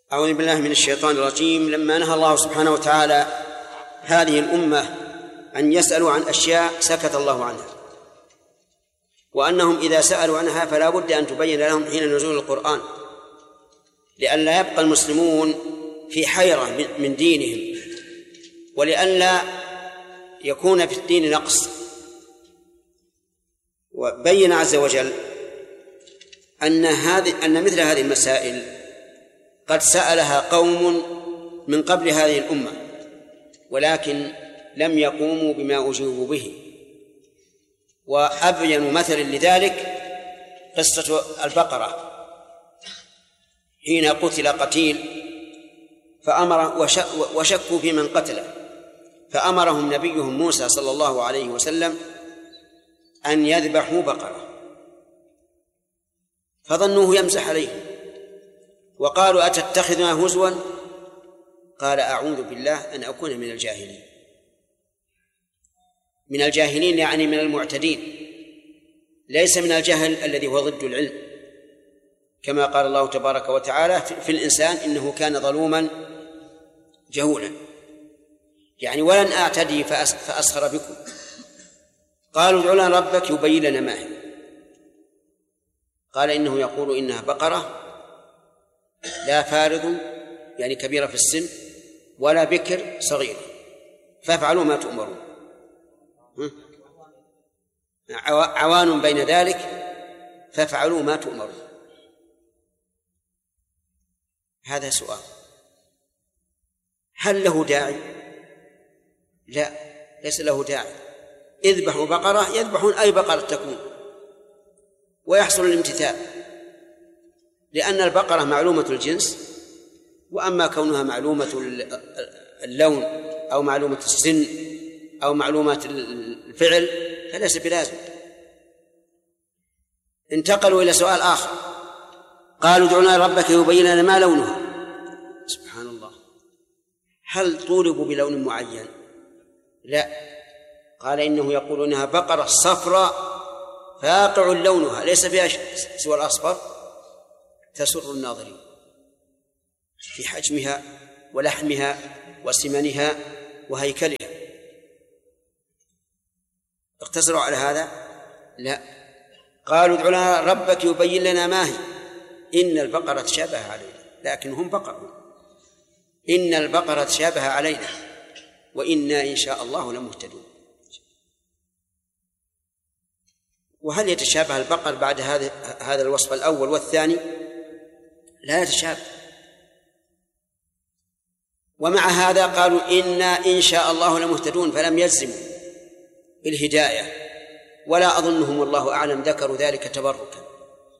أعوذ بالله من الشيطان الرجيم. لما نهى الله سبحانه وتعالى هذه الأمة أن يسألوا عن أشياء سكت الله عنها، وأنهم إذا سألوا عنها فلا بد أن تبين لهم حين نزول القرآن، لئلا يبقى المسلمون في حيرة من دينهم، ولئلا يكون في الدين نقص. وبين عز وجل أن مثل هذه المسائل قد سألها قوم من قبل هذه الأمة ولكن لم يقوموا بما أجيبوا به. وأبين مثل لذلك قصة البقرة حين قتل قتيل فأمر وشكوا في من قتله، فأمرهم نبيهم موسى صلى الله عليه وسلم أن يذبحوا بقرة، فظنوه يمزح عليهم وقالوا أتتخذنا هزوا؟ قال أعوذ بالله أن أكون من الجاهلين. من الجاهلين يعني من المعتدين، ليس من الجهل الذي هو ضد العلم، كما قال الله تبارك وتعالى في الإنسان إنه كان ظلوما جهولا، يعني ولن أعتدي فأسخر بكم. قالوا ادع لنا ربك يبين لنا ما هي، قال إنه يقول إنها بقرة لا فارض يعني كبيرة في السن ولا بكر صغيرة فافعلوا ما تؤمرون، عوان بين ذلك فافعلوا ما تؤمرون. هذا سؤال، هل له داعي؟ لا، ليس له داعي. اذبحوا بقرة، يذبحون أي بقرة تكون ويحصل الامتثال، لأن البقرة معلومة الجنس، وأما كونها معلومة اللون أو معلومة السن أو معلومة الفعل فليس بلازم. انتقلوا إلى سؤال آخر، قالوا ادع لنا ربك يبين لنا ما لونها. سبحان الله، هل طولبوا بلون معين؟ لا، قال إنه يقول إنها بقرة صفراء فاقع لونها ليس فيها سوى الأصفر تسر الناظرين في حجمها ولحمها وسمنها وهيكلها. اقتصروا على هذا؟ لا، قالوا ادع لنا ربك يبين لنا ما هي إن البقرة تشابه علينا، لكن هم بقروا. إن البقرة تشابه علينا وإنا إن شاء الله لمهتدون. وهل يتشابه البقر بعد هذا الوصف الأول والثاني؟ لا يتشابه. ومع هذا قالوا إنا إن شاء الله لمهتدون، فلم يلزموا الهداية، ولا أظنهم والله أعلم ذكروا ذلك تبركا.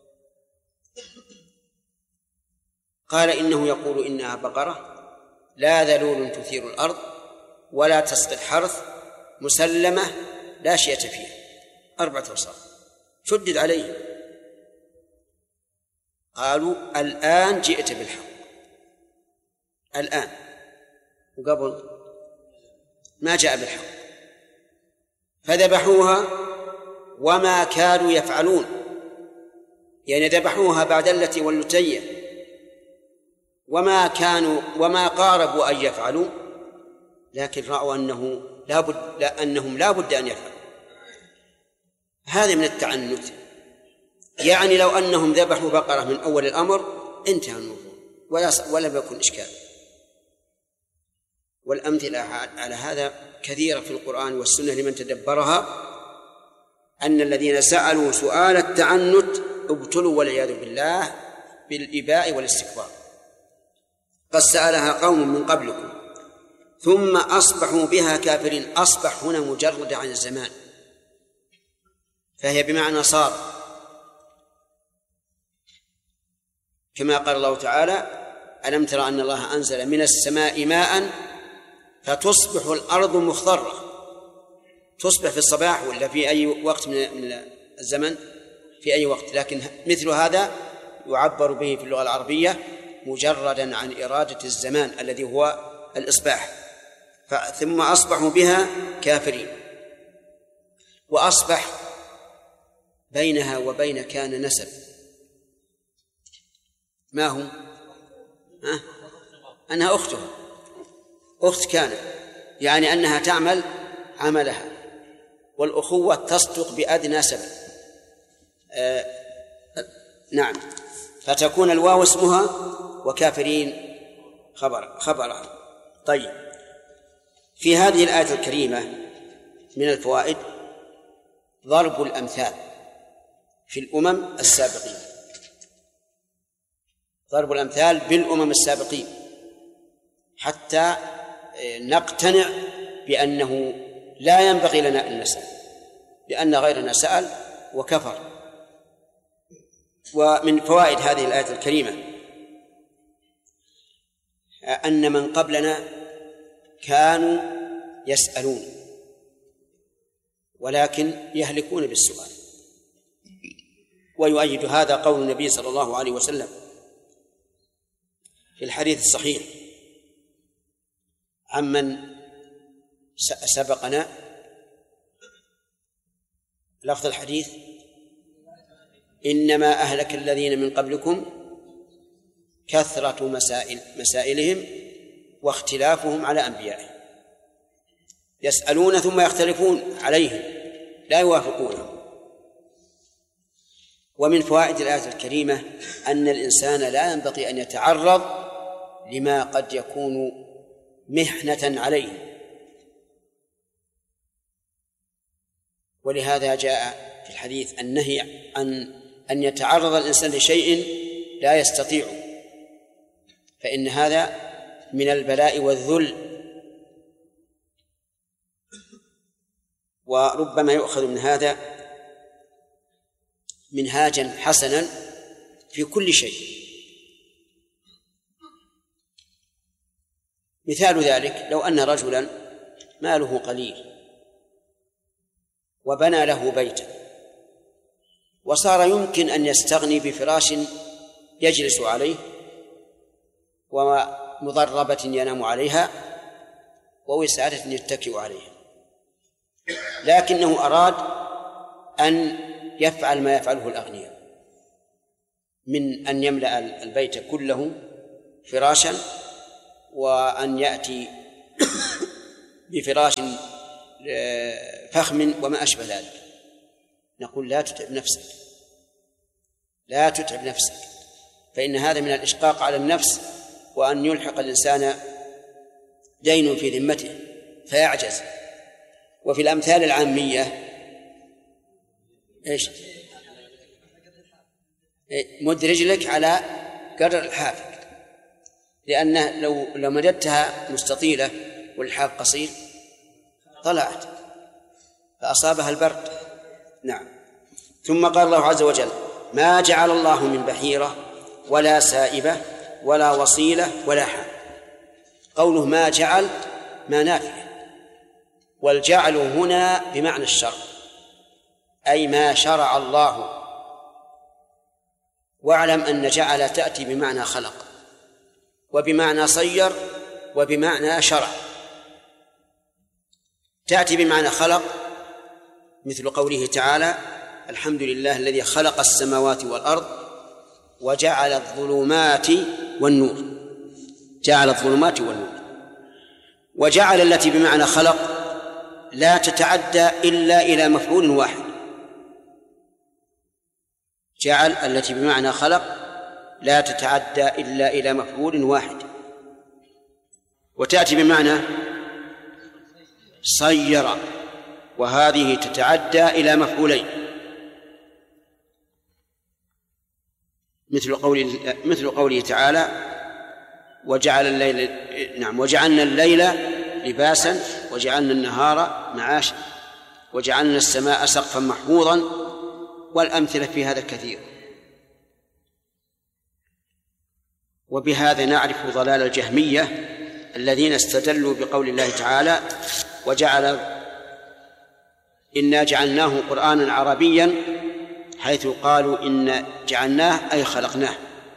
قال إنه يقول إنها بقرة لا ذلول تثير الأرض ولا تسقي الحرث مسلمة لا شية فيها، 4 أوصاف شدد عليهم. قالوا الآن جئت بالحق، الآن، وقبل ما جاء بالحق. فذبحوها وما كانوا يفعلون، يعني ذبحوها بعد التي واللتية وما قاربوا أن يفعلوا، لكن رأوا أنهم لا بد أن يفعلوا. هذا من التعنت، يعني لو أنهم ذبحوا بقرة من أول الأمر انتهى الموضوع ولم يكن إشكال. والأمثلة على هذا كثيرة في القرآن والسنة لمن تدبرها، أن الذين سألوا سؤال التعنت ابتلوا والعياذ بالله بالإباء والاستكبار. قد سألها قوم من قبلكم ثم أصبحوا بها كافرين. أصبح هنا مجرد عن الزمان، فهي بمعنى صار، كما قال الله تعالى ألم تر أن الله أنزل من السماء ماء فتصبح الأرض مخضرة. تصبح في الصباح ولا في أي وقت من الزمن، في أي وقت، لكن مثل هذا يعبر به في اللغة العربية مجردا عن إرادة الزمان الذي هو الإصباح. ثم أصبحوا بها كافرين. وأصبح بينها وبين كان نسب، ما هو أنها أخته، أخت كان، يعني أنها تعمل عملها، والأخوة تصدق بأدنى سبب. نعم، فتكون الواو اسمها وكافرين خبرها. طيب، في هذه الآية الكريمة من الفوائد ضرب الأمثال في الأمم السابقين، ضرب الأمثال بالأمم السابقين حتى نقتنع بأنه لا ينبغي لنا أن نسأل، لأن غيرنا سأل وكفر. ومن فوائد هذه الآية الكريمة أن من قبلنا كانوا يسألون ولكن يهلكون بالسؤال، ويؤيد هذا قول النبي صلى الله عليه وسلم في الحديث الصحيح عمن سبقنا، لفظ الحديث: إنما أهلك الذين من قبلكم كثرة مسائلهم واختلافهم على أنبيائهم. يسألون ثم يختلفون عليهم لا يوافقونهم. ومن فوائد الآية الكريمة أن الإنسان لا ينبغي أن يتعرض لما قد يكون محنة عليه، ولهذا جاء في الحديث النهي عن أن يتعرض الإنسان لشيء لا يستطيع، فإن هذا من البلاء والذل، وربما يؤخذ من هذا منهاجا حسنا في كل شيء. مثال ذلك لو أن رجلا ماله قليل وبنى له بيتا وصار يمكن أن يستغني بفراش يجلس عليه ومضربة ينام عليها ووسادة يتكئ عليها، لكنه أراد أن يفعل ما يفعله الأغنياء من أن يملأ البيت كله فراشا وأن يأتي بفراش فخم وما أشبه ذلك. نقول لا تتعب نفسك، لا تتعب نفسك، فإن هذا من الإشقاق على النفس، وأن يلحق الإنسان دين في ذمته فيعجز. وفي الأمثال العامية إيش؟ مد رجلك على قدر الحافك، لأنه لو مددتها مستطيلة والحاف قصير طلعت فأصابها البرد. نعم. ثم قال الله عز وجل: ما جعل الله من بحيرة ولا سائبة ولا وصيلة ولا حام. قوله ما جعل ما نافع، والجعل هنا بمعنى الشرع، أي ما شرع الله. واعلم أن جعل تأتي بمعنى خلق وبمعنى صير وبمعنى شرع. تأتي بمعنى خلق مثل قوله تعالى: الحمد لله الذي خلق السماوات والأرض وجعل الظلمات والنور. جعل الظلمات والنور. وجعل التي بمعنى خلق لا تتعدى إلا إلى مفعول واحد. جعل التي بمعنى خلق لا تتعدى إلا إلى مفعول واحد. وتأتي بمعنى صير، وهذه تتعدى إلى مفعولين، مثل قوله تعالى: وجعلنا الليل لباسا وجعلنا النهار معاشا وجعلنا السماء سقفا محفوظا. والأمثلة في هذا كثير. وبهذا نعرف ضلال الجهمية الذين استدلوا بقول الله تعالى: إنا جعلناه قرآنا عربيا، حيث قالوا إن جعلناه أي خلقناه،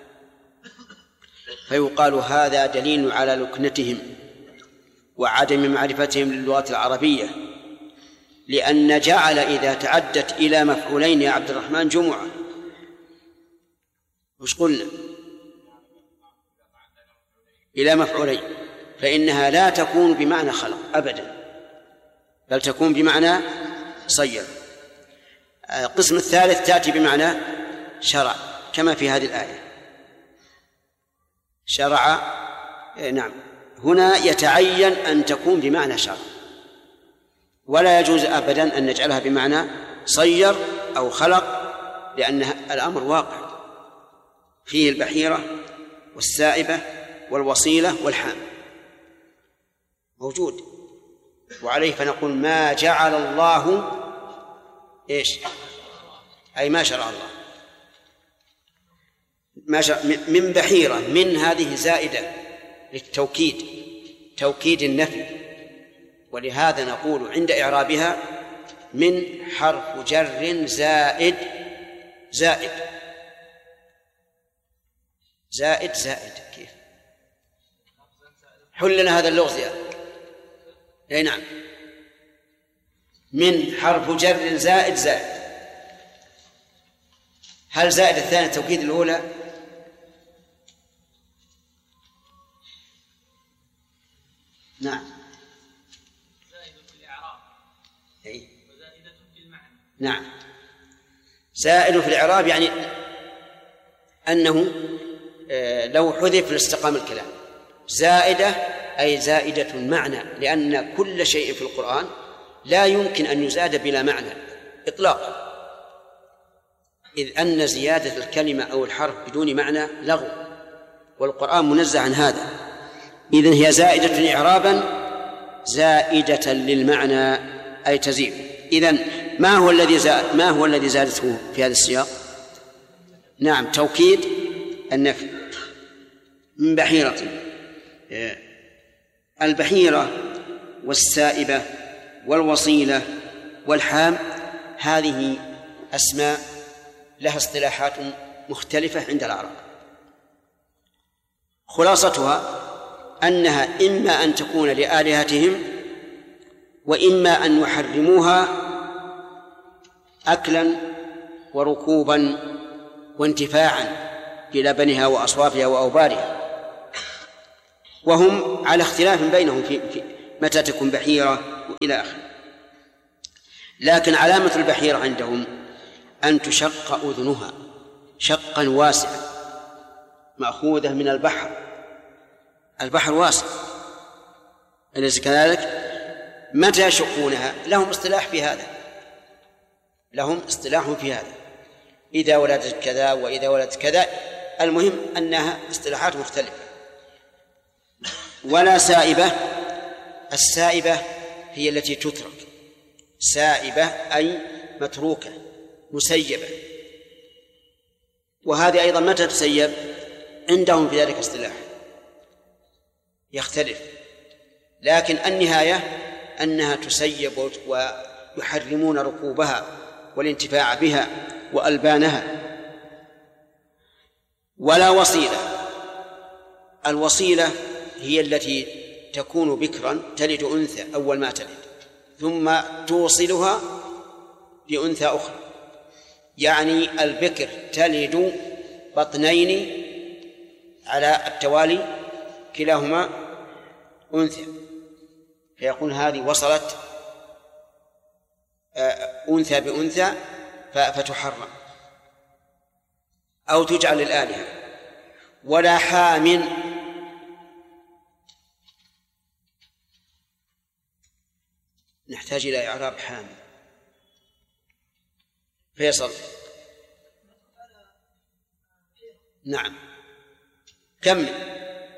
فيقال هذا دليل على لكنتهم وعدم معرفتهم للغة العربية، لأن جعل إذا تعدت إلى مفعولين يا عبد الرحمن جمعة. وش قلنا؟ إلى مفعولين، فإنها لا تكون بمعنى خلق أبدا، بل تكون بمعنى صير. القسم الثالث تأتي بمعنى شرع كما في هذه الآية، شرع. نعم، هنا يتعين أن تكون بمعنى شرع، ولا يجوز أبدا أن نجعلها بمعنى صير أو خلق، لأن الأمر واقع فيه البحيرة والسائبة والوصيلة والحام موجود، وعليه فنقول ما جعل الله إيش؟ أي ما شرع الله، ما شرع من بحيرة، من هذه زائدة للتوكيد، توكيد النفي، ولهذا نقول عند إعرابها من حرف جر زائد زائد زائد زائد. كيف حل لنا هذا اللغز يا أي نعم، من حرف جر زائد زائد. هل زائد الثاني توكيد الأولى؟ نعم، زائد في الإعراب وزائدة في المعنى. نعم، زائد في الإعراب يعني أنه لو حذف لاستقام الكلام. زائدة أي زائدة المعنى، لأن كل شيء في القرآن لا يمكن أن يزاد بلا معنى إطلاقا، إذ أن زيادة الكلمة أو الحرف بدون معنى لغو، والقرآن منزه عن هذا. إذن هي زائدة إعرابا زائدة للمعنى أي تزيد. إذن ما هو الذي زادته في هذا السياق؟ نعم، توكيد النفي. من بحيرة، البحيرة والسائبة والوصيلة والحام هذه أسماء لها اصطلاحات مختلفة عند العرب. خلاصتها أنها إما أن تكون لآلهتهم، وإما أن يحرموها أكلا وركوبا وانتفاعا بلبنها وأصوافها وأوبارها، وهم على اختلاف بينهم في متى تكون بحيرة وإلى آخره. لكن علامة البحيرة عندهم أن تشق أذنها شقا واسعا، مأخوذة من البحر، البحر واسع، أليس كذلك؟ متى يشقونها؟ لهم اصطلاح في هذا، لهم اصطلاح في هذا، إذا ولدت كذا وإذا ولدت كذا، المهم أنها اصطلاحات مختلفة. ولا سائبة، السائبة هي التي تترك، سائبة أي متروكة مسيبة، وهذه أيضا متى تسيب؟ عندهم في ذلك اصطلاح يختلف، لكن النهاية أنها تسيب ويحرمون ركوبها والانتفاع بها وألبانها. ولا وصيلة، الوصيلة هي التي تكون بكرا تلد أنثى أول ما تلد، ثم توصلها بأنثى أخرى، يعني البكر تلد بطنين على التوالي كلاهما أنثى، فيكون هذه وصلت أنثى بأنثى فتحرم أو تجعل للآلهة. ولا حام، نحتاج إلى إعراب حام. فيصل، نعم، كمل.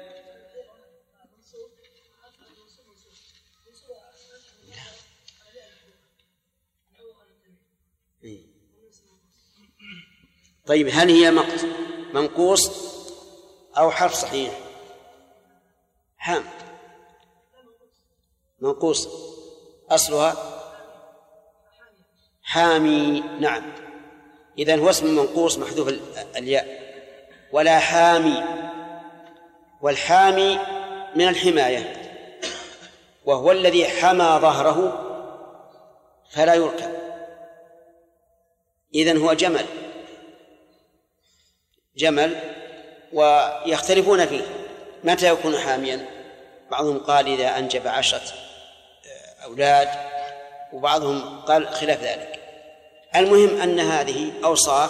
طيب، هل هي منقوص أو حرف صحيح؟ حام، منقوص، أصلها حامي. نعم، إذن هو اسم منقوص محذوف الياء. ولا حامي، والحامي من الحماية، وهو الذي حمى ظهره فلا يركب، إذن هو جمل، ويختلفون فيه، متى يكون حاميا؟ بعضهم قال إذا أنجب 10 أولاد، وبعضهم قال خلاف ذلك. المهم أن هذه أوصاف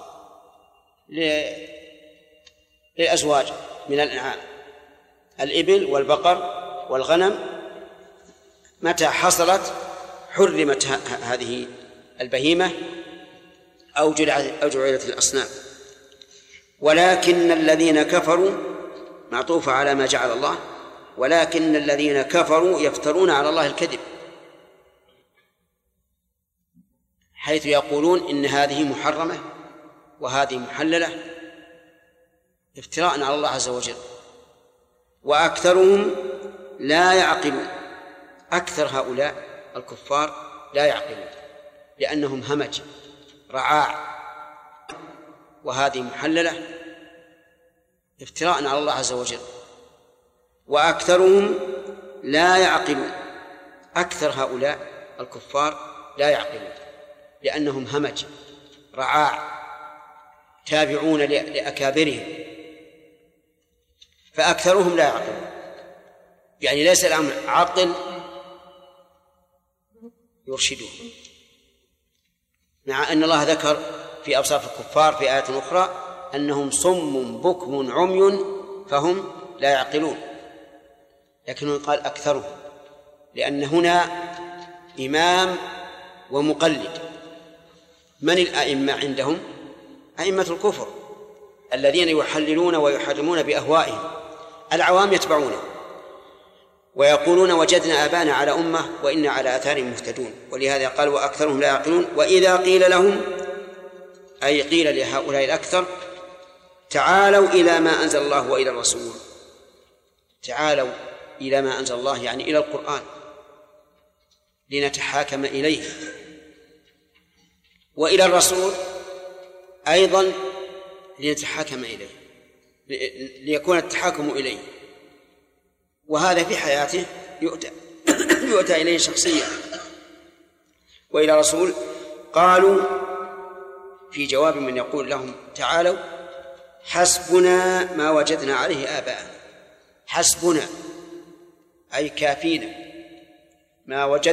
للأزواج من الأنعام، الإبل والبقر والغنم، متى حصلت حرمت هذه البهيمة أو جعلت الأصنام. ولكن الذين كفروا، معطوف على ما جعل الله، ولكن الذين كفروا يفترون على الله الكذب، حيث يقولون إن هذه محرمة وهذه محللة، افتراء على الله عز وجل. وأكثرهم لا يعقلون، أكثر هؤلاء الكفار لا يعقلون، لأنهم همج رعاع، وهذه محللة، افتراء على الله عز وجل. وأكثرهم لا يعقلون، أكثر هؤلاء الكفار لا يعقلون، لأنهم همج رعاع تابعون لأكابرهم، فأكثرهم لا يعقلون، يعني ليس الأمر عقل يرشدون، مع أن الله ذكر في أوصاف الكفار في آية أخرى أنهم صم بكم عمي فهم لا يعقلون، لكنه قال أكثرهم، لأن هنا إمام ومقلد. من الأئمة عندهم؟ أئمة الكفر الذين يحللون ويحرمون بأهوائهم، العوام يتبعونه ويقولون وجدنا آباءنا على أمة وإنا على آثارهم مهتدون. ولهذا قال وأكثرهم لا يعقلون. وإذا قيل لهم، أي قيل لهؤلاء الأكثر، تعالوا إلى ما أنزل الله وإلى الرسول، تعالوا إلى ما أنزل الله يعني إلى القرآن لنتحاكم إليه، وإلى الرسول أيضا لنتحاكم إليه، ليكون التحاكم إليه، وهذا في حياته يؤتى إليه شخصيا. وإلى الرسول قالوا في جواب من يقول لهم تعالوا حسبنا ما وجدنا عليه آباءنا، حسبنا أي كافينا ما وجدنا